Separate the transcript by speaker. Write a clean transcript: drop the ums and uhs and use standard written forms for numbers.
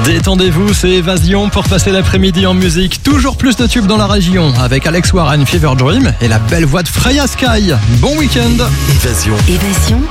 Speaker 1: Détendez-vous, c'est Évasion pour passer l'après-midi en musique. Toujours plus de tubes dans la région avec Alex Warren, Fever Dream et la belle voix de Freya Sky. Bon week-end.
Speaker 2: Évasion